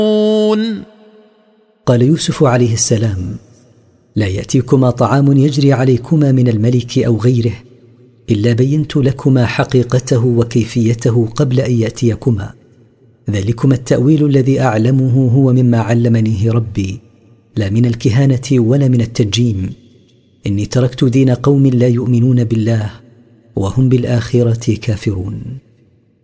قال يوسف عليه السلام: لا يأتيكما طعام يجري عليكما من الملك أو غيره إلا بينت لكما حقيقته وكيفيته قبل أن يأتيكما، ذلكما التأويل الذي أعلمه هو مما علمنيه ربي، لا من الكهانة ولا من التنجيم. إني تركت دين قوم لا يؤمنون بالله وهم بالآخرة كافرون.